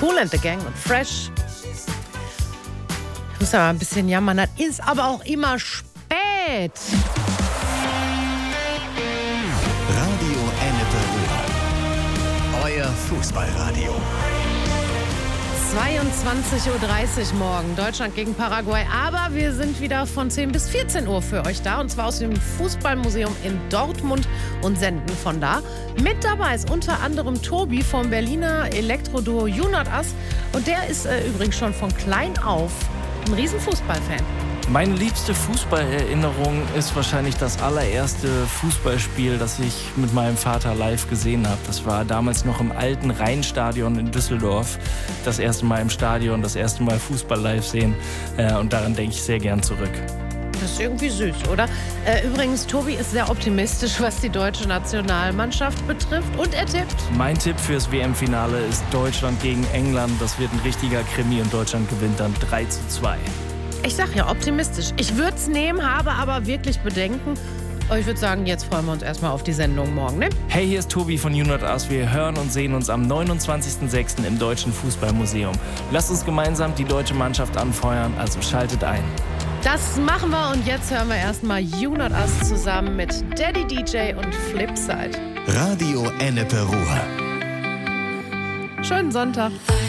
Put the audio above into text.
Kool and the Gang und Fresh. Ich muss aber ein bisschen jammern, das ist aber auch immer spät. Radio Ennepe Ruhr. Euer Fußballradio. 22.30 Uhr morgen, Deutschland gegen Paraguay. Aber wir sind wieder von 10 bis 14 Uhr für euch da. Und zwar aus dem Fußballmuseum in Dortmund und senden von da. Mit dabei ist unter anderem Tobi vom Berliner Elektroduo You Not Us. Und der ist übrigens schon von klein auf ein Riesenfußballfan. Meine liebste Fußballerinnerung ist wahrscheinlich das allererste Fußballspiel, das ich mit meinem Vater live gesehen habe. Das war damals noch im alten Rheinstadion in Düsseldorf. Das erste Mal im Stadion, das erste Mal Fußball live sehen. Und daran denke ich sehr gern zurück. Das ist irgendwie süß, oder? Übrigens, Tobi ist sehr optimistisch, was die deutsche Nationalmannschaft betrifft. Und er tippt. Mein Tipp fürs WM-Finale ist Deutschland gegen England. Das wird ein richtiger Krimi und Deutschland gewinnt dann 3:2. Ich sag ja, optimistisch. Ich würde es nehmen, habe aber wirklich Bedenken. Aber ich würde sagen, jetzt freuen wir uns erstmal auf die Sendung morgen, ne? Hey, hier ist Tobi von You Not Us. Wir hören und sehen uns am 29.06. im Deutschen Fußballmuseum. Lasst uns gemeinsam die deutsche Mannschaft anfeuern, also schaltet ein. Das machen wir und jetzt hören wir erstmal You Not Us zusammen mit Daddy DJ und Flipside. Radio Ennepe Ruhr. Schönen Sonntag.